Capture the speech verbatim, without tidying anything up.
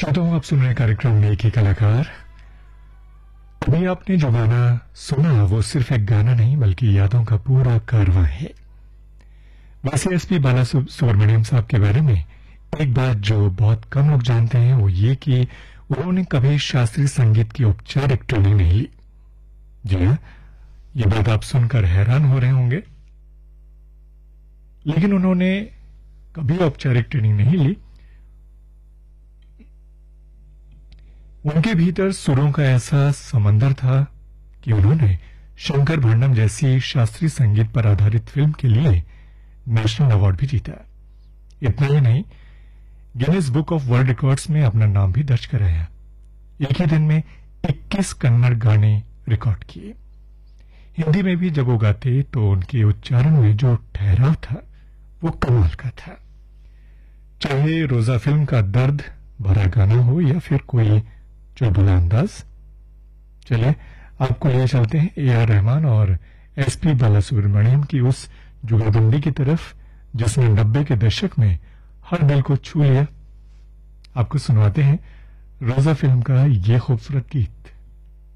श्रोताओं, आप सुन रहे कार्यक्रम में एक ही कलाकार। अभी आपने जो गाना सुना वो सिर्फ एक गाना नहीं बल्कि यादों का पूरा कारवां है। वैसे एस पी बाला सुब्रमण्यम साहब के बारे में एक बात जो बहुत कम लोग जानते हैं वो ये कि उन्होंने कभी शास्त्रीय संगीत की औपचारिक ट्रेनिंग नहीं ली। जी हाँ, ये बात आप सुनकर हैरान हो रहे होंगे, लेकिन उन्होंने कभी औपचारिक ट्रेनिंग नहीं ली। उनके भीतर सुरों का ऐसा समंदर था कि उन्होंने शंकर भंडम जैसी शास्त्रीय संगीत पर आधारित फिल्म के लिए नेशनल अवार्ड भी जीता। इतना ही नहीं, Guinness book of world records में अपना नाम भी दर्ज कराया। एक ही दिन में इक्कीस कन्नड़ गाने रिकॉर्ड किए। हिंदी में भी जब वो गाते तो उनके उच्चारण में जो ठहराव था वो कमाल का था। चाहे रोजा फिल्म का दर्द भरा गाना हो या फिर कोई चुलबुला अंदाज। चलिए आपको ले चलते हैं ए आर रहमान और एस पी बाला सुब्रमण्यम की उस जुगलबंदी की तरफ जिसने नब्बे के दशक में हर दिल को छू लिया। आपको सुनवाते हैं रोजा फिल्म का ये खूबसूरत गीत।